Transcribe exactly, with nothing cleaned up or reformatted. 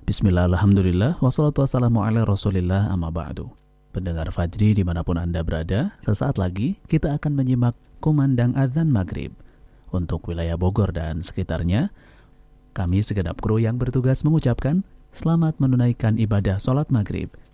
Bismillah, alhamdulillah, wassalatu wassalamu ala rasulillah, amma ba'du. Pendengar Fajri dimanapun Anda berada, sesaat lagi kita akan menyimak kumandang azan maghrib. Untuk wilayah Bogor dan sekitarnya, kami segenap kru yang bertugas mengucapkan selamat menunaikan ibadah sholat maghrib